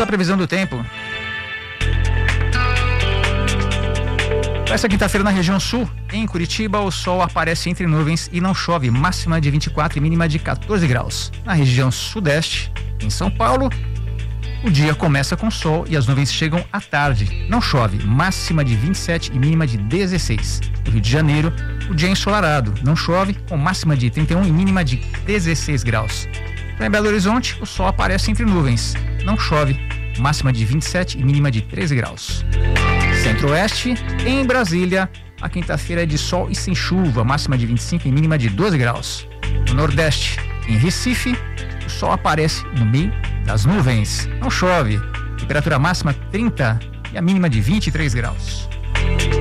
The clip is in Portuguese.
à previsão do tempo. Para essa quinta-feira na região sul, em Curitiba, o sol aparece entre nuvens e não chove, máxima de 24 e mínima de 14 graus. Na região sudeste, em São Paulo, o dia começa com sol e as nuvens chegam à tarde. Não chove, máxima de 27 e mínima de 16. No Rio de Janeiro, o dia é ensolarado, não chove, com máxima de 31 e mínima de 16 graus. Em Belo Horizonte, o sol aparece entre nuvens, não chove, máxima de 27 e mínima de 13 graus. Centro-Oeste, em Brasília, a quinta-feira é de sol e sem chuva, máxima de 25 e mínima de 12 graus. No Nordeste, em Recife, o sol aparece no meio das nuvens, não chove, temperatura máxima 30 e a mínima de 23 graus.